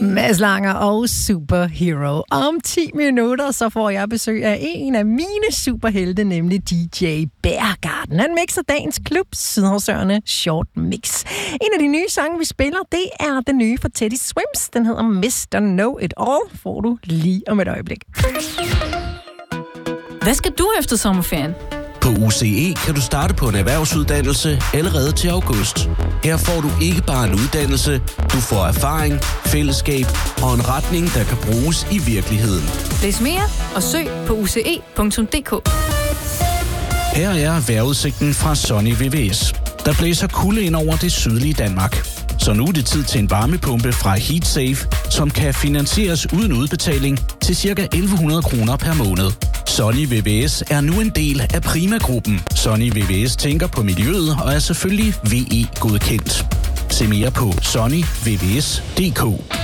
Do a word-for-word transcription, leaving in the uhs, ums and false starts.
Mads Langer og Superhero. Om ti minutter, så får jeg besøg af en af mine superhelte, nemlig D J Bærgarden. Han mixer dagens klub, Sydhavsørene Short Mix. En af de nye sange, vi spiller, det er den nye fra Teddy Swims. Den hedder mister Know It All. Får du lige om et øjeblik. Hvad skal du efter sommerferien? På U C E kan du starte på en erhvervsuddannelse allerede til august. Her får du ikke bare en uddannelse, du får erfaring, fællesskab og en retning, der kan bruges i virkeligheden. Læs mere og søg på u c e punktum d k. Her er vejrudsigten fra Sunny V V S. Der blæser kulde ind over det sydlige Danmark. Så nu er det tid til en varmepumpe fra HeatSafe, som kan finansieres uden udbetaling til ca. elleve hundrede kroner per måned. Sunny V V S er nu en del af Prima-gruppen. Sunny V V S tænker på miljøet og er selvfølgelig V E-godkendt. Se mere på sunny v v s punktum d k.